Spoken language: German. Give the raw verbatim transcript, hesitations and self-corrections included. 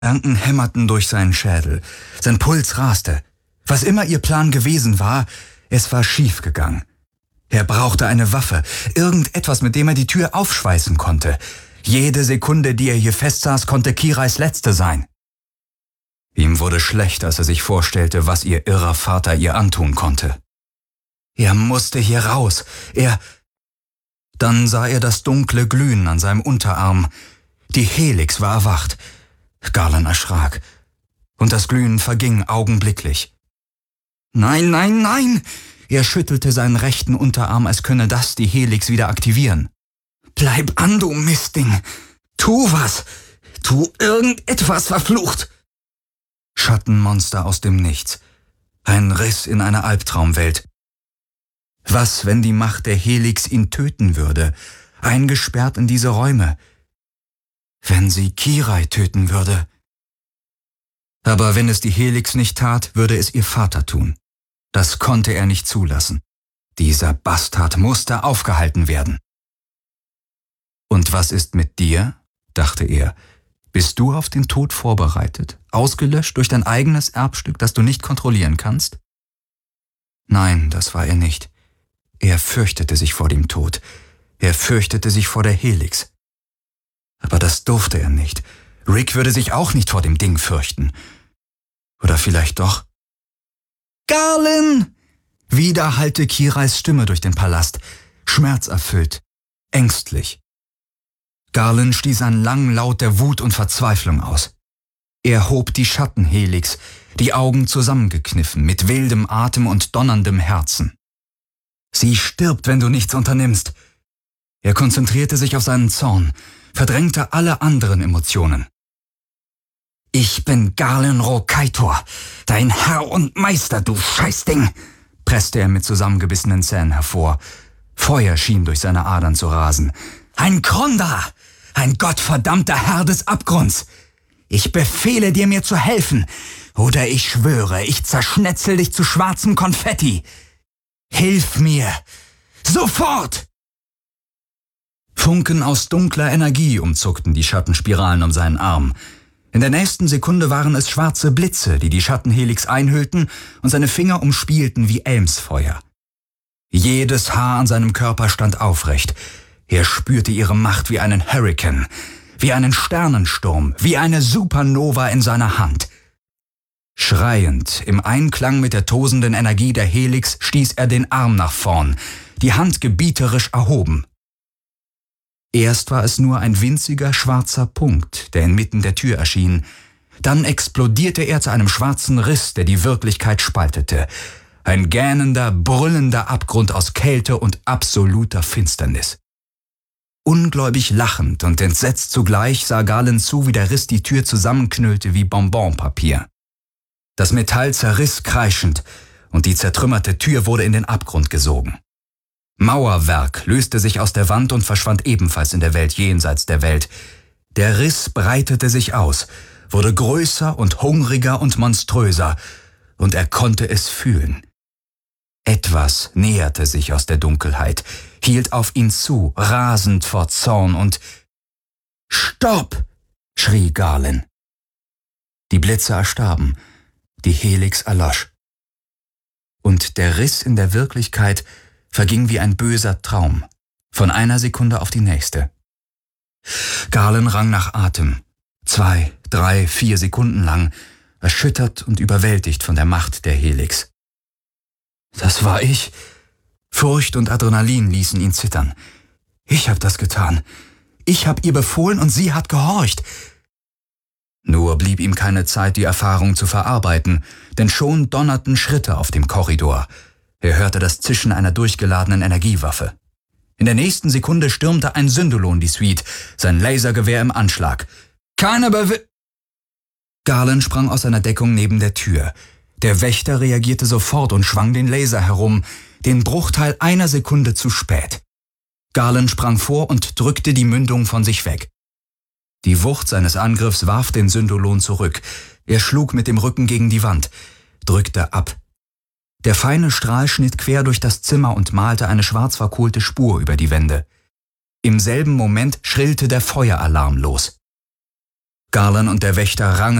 Gedanken hämmerten durch seinen Schädel. Sein Puls raste. Was immer ihr Plan gewesen war, es war schiefgegangen. Er brauchte eine Waffe, irgendetwas, mit dem er die Tür aufschweißen konnte. Jede Sekunde, die er hier festsaß, konnte Kirais letzte sein. Ihm wurde schlecht, als er sich vorstellte, was ihr irrer Vater ihr antun konnte. Er musste hier raus. Er... Dann sah er das dunkle Glühen an seinem Unterarm. Die Helix war erwacht. Garland erschrak. Und das Glühen verging augenblicklich. Nein, nein, nein! Er schüttelte seinen rechten Unterarm, als könne das die Helix wieder aktivieren. Bleib an, du Mistding! Tu was! Tu irgendetwas, verflucht! Schattenmonster aus dem Nichts. Ein Riss in einer Albtraumwelt. Was, wenn die Macht der Helix ihn töten würde, eingesperrt in diese Räume? Wenn sie Kirai töten würde? Aber wenn es die Helix nicht tat, würde es ihr Vater tun. Das konnte er nicht zulassen. Dieser Bastard musste aufgehalten werden. Und was ist mit dir? Dachte er. Bist du auf den Tod vorbereitet, ausgelöscht durch dein eigenes Erbstück, das du nicht kontrollieren kannst? Nein, das war er nicht. Er fürchtete sich vor dem Tod. Er fürchtete sich vor der Helix. Aber das durfte er nicht. Rick würde sich auch nicht vor dem Ding fürchten. Oder vielleicht doch? Garland! Wieder hallte Kirais Stimme durch den Palast, schmerzerfüllt, ängstlich. Garland stieß einen langen Laut der Wut und Verzweiflung aus. Er hob die Schattenhelix, die Augen zusammengekniffen, mit wildem Atem und donnerndem Herzen. Sie stirbt, wenn du nichts unternimmst. Er konzentrierte sich auf seinen Zorn, verdrängte alle anderen Emotionen. Ich bin Garland Rokaitor, dein Herr und Meister, du Scheißding, presste er mit zusammengebissenen Zähnen hervor. Feuer schien durch seine Adern zu rasen. Ein Kronda, ein gottverdammter Herr des Abgrunds. Ich befehle dir, mir zu helfen, oder ich schwöre, ich zerschnetzel dich zu schwarzem Konfetti. Hilf mir! Sofort! Funken aus dunkler Energie umzuckten die Schattenspiralen um seinen Arm. In der nächsten Sekunde waren es schwarze Blitze, die die Schattenhelix einhüllten und seine Finger umspielten wie Elmsfeuer. Jedes Haar an seinem Körper stand aufrecht. Er spürte ihre Macht wie einen Hurrikan, wie einen Sternensturm, wie eine Supernova in seiner Hand. Schreiend, im Einklang mit der tosenden Energie der Helix, stieß er den Arm nach vorn, die Hand gebieterisch erhoben. Erst war es nur ein winziger schwarzer Punkt, der inmitten der Tür erschien. Dann explodierte er zu einem schwarzen Riss, der die Wirklichkeit spaltete. Ein gähnender, brüllender Abgrund aus Kälte und absoluter Finsternis. Ungläubig lachend und entsetzt zugleich sah Garland zu, wie der Riss die Tür zusammenknüllte wie Bonbonpapier. Das Metall zerriss kreischend und die zertrümmerte Tür wurde in den Abgrund gesogen. Mauerwerk löste sich aus der Wand und verschwand ebenfalls in der Welt jenseits der Welt. Der Riss breitete sich aus, wurde größer und hungriger und monströser, und er konnte es fühlen. Etwas näherte sich aus der Dunkelheit, hielt auf ihn zu, rasend vor Zorn und... »Stopp!« schrie Garland. Die Blitze erstarben, die Helix erlosch. Und der Riss in der Wirklichkeit verging wie ein böser Traum, von einer Sekunde auf die nächste. Garland rang nach Atem, zwei, drei, vier Sekunden lang, erschüttert und überwältigt von der Macht der Helix. Das war ich. Furcht und Adrenalin ließen ihn zittern. Ich hab das getan. Ich hab ihr befohlen und sie hat gehorcht. Nur blieb ihm keine Zeit, die Erfahrung zu verarbeiten, denn schon donnerten Schritte auf dem Korridor. Er hörte das Zischen einer durchgeladenen Energiewaffe. In der nächsten Sekunde stürmte ein Syndolon die Suite, sein Lasergewehr im Anschlag. Keine Bewe... Garland sprang aus seiner Deckung neben der Tür. Der Wächter reagierte sofort und schwang den Laser herum, den Bruchteil einer Sekunde zu spät. Garland sprang vor und drückte die Mündung von sich weg. Die Wucht seines Angriffs warf den Syndolon zurück. Er schlug mit dem Rücken gegen die Wand, drückte ab. Der feine Strahl schnitt quer durch das Zimmer und malte eine schwarz verkohlte Spur über die Wände. Im selben Moment schrillte der Feueralarm los. Garland und der Wächter rangen